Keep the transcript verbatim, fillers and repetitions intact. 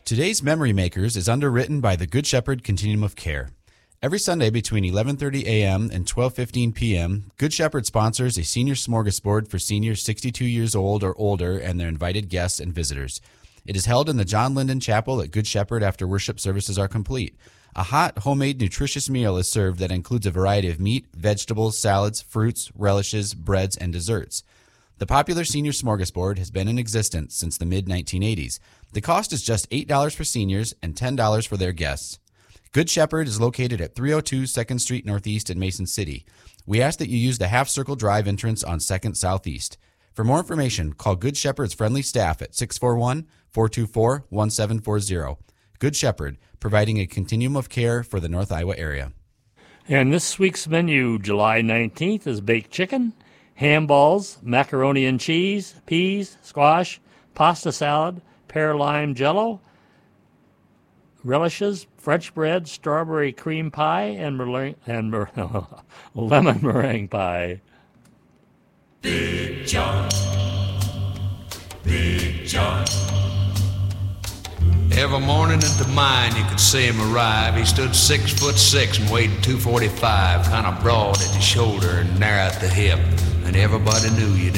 Today's Memory Makers is underwritten by the Good Shepherd Continuum of Care. Every Sunday between eleven thirty a.m. and twelve fifteen p.m., Good Shepherd sponsors a senior smorgasbord for seniors sixty-two years old or older and their invited guests and visitors. It is held in the John Linden Chapel at Good Shepherd after worship services are complete. A hot, homemade, nutritious meal is served that includes a variety of meat, vegetables, salads, fruits, relishes, breads, and desserts. The popular senior smorgasbord has been in existence since the mid nineteen eighties. The cost is just eight dollars for seniors and ten dollars for their guests. Good Shepherd is located at three oh two second Street Northeast in Mason City. We ask that you use the Half Circle Drive entrance on second Southeast. For more information, call Good Shepherd's friendly staff at six four one, four two four, one seven four zero. Good Shepherd, providing a continuum of care for the North Iowa area. And this week's menu, July nineteenth, is baked chicken, ham balls, macaroni and cheese, peas, squash, pasta salad, pear lime jello, relishes, French bread, strawberry cream pie, and, meringue, and mer- lemon meringue pie. Big John, Big John. Every morning at the mine you could see him arrive. He stood six foot six and weighed two forty-five, kind of broad at the shoulder and narrow at the hip. And everybody knew you didn't